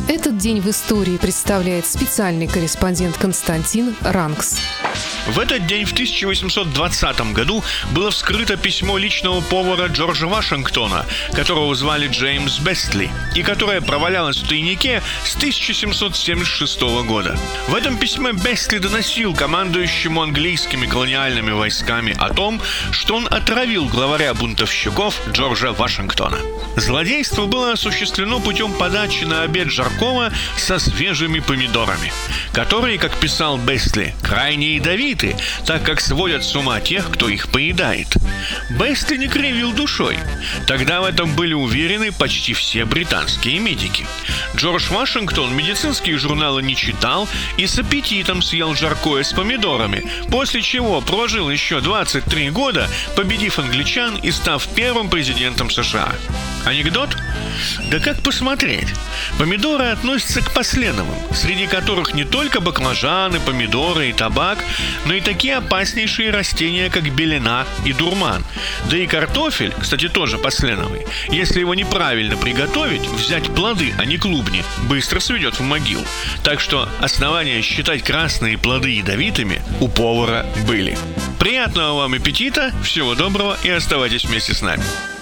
Этот день в истории представляет специальный корреспондент Константин Ранкс. В этот день в 1820 году было вскрыто письмо личного повара Джорджа Вашингтона, которого звали Джеймс Бестли, и которое провалялось в тайнике с 1776 года. В этом письме Бестли доносил командующему английскими колониальными войсками о том, что он отравил главаря бунтовщиков Джорджа Вашингтона. Злодейство было осуществлено путем подачи на обед жаркого со свежими помидорами, которые, как писал Бестли, крайне ядовиты, так как сводят с ума тех, кто их поедает. Бестли не кривил душой. Тогда в этом были уверены почти все британские медики. Джордж Вашингтон медицинские журналы не читал и с аппетитом съел жаркое с помидорами, после чего прожил еще 23 года, победив англичан и став первым президентом США. Анекдот? Да как посмотреть? Помидоры относятся к посленовым, среди которых не только баклажаны, помидоры и табак, но и такие опаснейшие растения, как белена и дурман. Да и картофель, кстати, тоже посленовый. Если его неправильно приготовить, взять плоды, а не клубни, быстро сведет в могилу. Так что основания считать красные плоды ядовитыми у повара были. Приятного вам аппетита, всего доброго и оставайтесь вместе с нами.